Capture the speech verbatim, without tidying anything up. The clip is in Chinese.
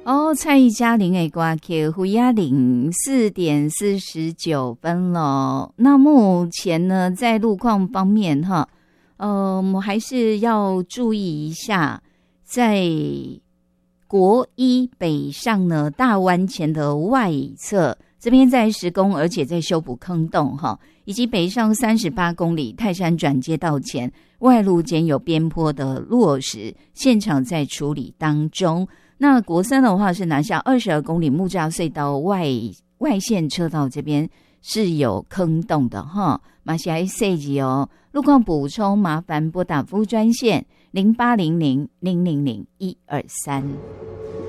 哦，蔡依嘉玲的歌曲胡雅玲四点四十九分了。那目前呢，在路况方面哈，呃，我们还是要注意一下，在国一北上呢，大湾前的外侧这边在施工，而且在修补坑洞哈，以及北上三十八公里泰山转接道前外路间有边坡的落石，现场在处理当中。那国三的话是拿下二十二公里木栅隧道外外线车道这边是有坑洞的哈，马西埃设计哦。路况补充，麻烦拨打服务专线零八零零零零零一二三。